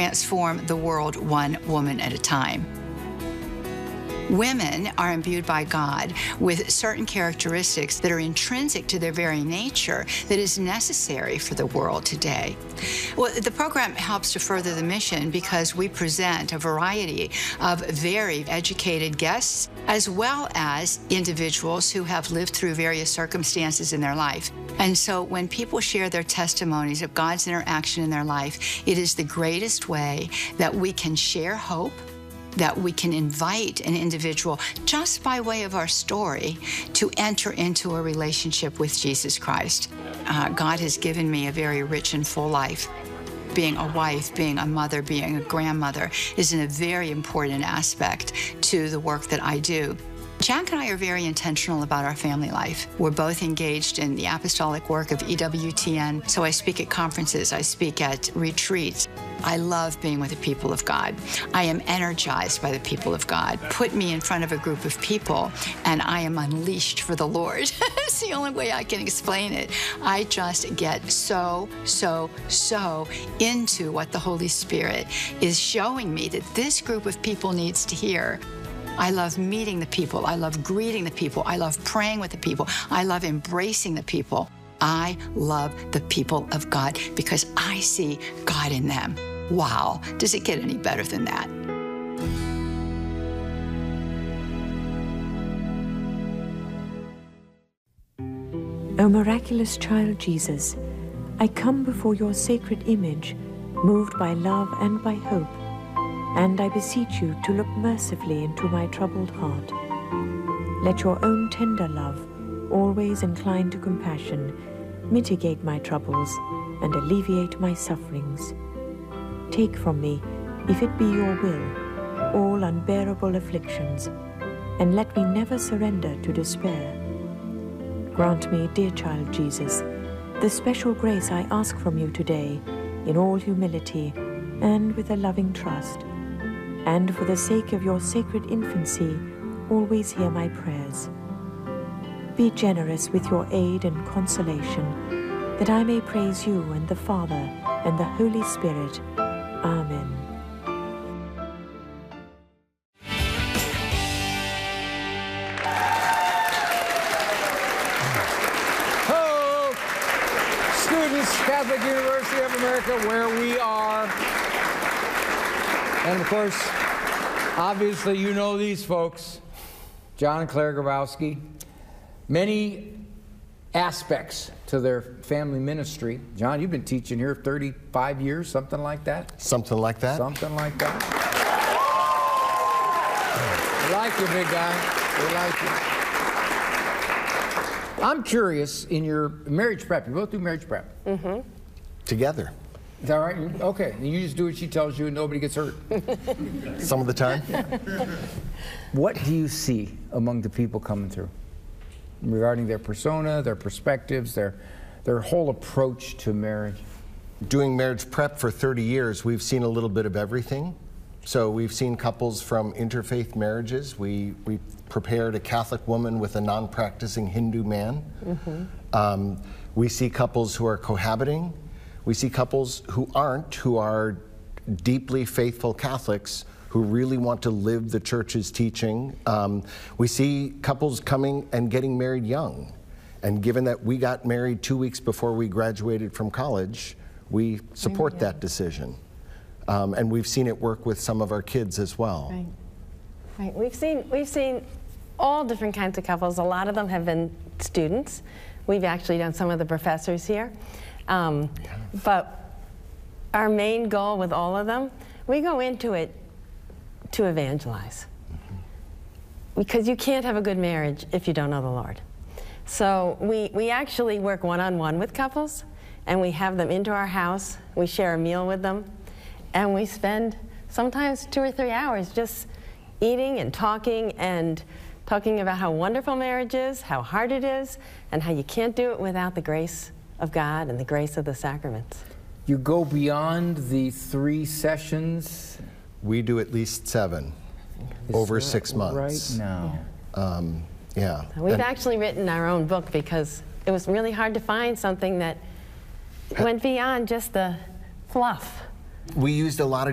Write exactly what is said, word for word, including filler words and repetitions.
transform the world one woman at a time. Women are imbued by God with certain characteristics that are intrinsic to their very nature that is necessary for the world today. Well, the program helps to further the mission because we present a variety of very educated guests as well as individuals who have lived through various circumstances in their life. And so when people share their testimonies of God's interaction in their life, it is the greatest way that we can share hope, that we can invite an individual just by way of our story to enter into a relationship with Jesus Christ. Uh, God has given me a very rich and full life. Being a wife, being a mother, being a grandmother is a very important aspect to the work that I do. Jack and I are very intentional about our family life. We're both engaged in the apostolic work of E W T N, so I speak at conferences, I speak at retreats. I love being with the people of God. I am energized by the people of God. Put me in front of a group of people, and I am unleashed for the Lord. It's the only way I can explain it. I just get so, so, so into what the Holy Spirit is showing me that this group of people needs to hear. I love meeting the people. I love greeting the people. I love praying with the people. I love embracing the people. I love the people of God because I see God in them. Wow, does it get any better than that? O miraculous child Jesus, I come before your sacred image, moved by love and by hope. And I beseech you to look mercifully into my troubled heart. Let your own tender love, always inclined to compassion, mitigate my troubles and alleviate my sufferings. Take from me, if it be your will, all unbearable afflictions, and let me never surrender to despair. Grant me, dear child Jesus, the special grace I ask from you today, in all humility and with a loving trust. And for the sake of your sacred infancy, always hear my prayers. Be generous with your aid and consolation, that I may praise you and the Father and the Holy Spirit. Amen. Hello, students, Catholic University of America, where we are. And of course, obviously you know these folks, John and Claire Grabowski. Many aspects to their family ministry. John, you've been teaching here thirty-five years, something like that? Something like that. Something like that. We like you, big guy. We like you. I'm curious, in your marriage prep, you both do marriage prep? Mm-hmm. Together. Is that right? Okay. And you just do what she tells you and nobody gets hurt. Some of the time. What do you see among the people coming through regarding their persona, their perspectives, their, their whole approach to marriage? Doing marriage prep for thirty years, we've seen a little bit of everything. So we've seen couples from interfaith marriages. We, we prepared a Catholic woman with a non-practicing Hindu man. Mm-hmm. um, we see couples who are cohabiting. We see couples who aren't, who are deeply faithful Catholics, who really want to live the church's teaching. Um, we see couples coming and getting married young. And given that we got married two weeks before we graduated from college, we support that decision. Um, and we've seen it work with some of our kids as well. Right. Right. We've seen, we've seen all different kinds of couples. A lot of them have been students. We've actually done some of the professors here. Um, yeah. But our main goal with all of them, we go into it to evangelize. Mm-hmm. Because you can't have a good marriage if you don't know the Lord. So we, we actually work one-on-one with couples, and we have them into our house, we share a meal with them, and we spend sometimes two or three hours just eating and talking and talking about how wonderful marriage is, how hard it is, and how you can't do it without the grace of God and the grace of the sacraments. You go beyond the three sessions? We do at least seven Is over six months. Right now. Yeah. Um, yeah. We've and actually written our own book because it was really hard to find something that went beyond just the fluff. We used a lot of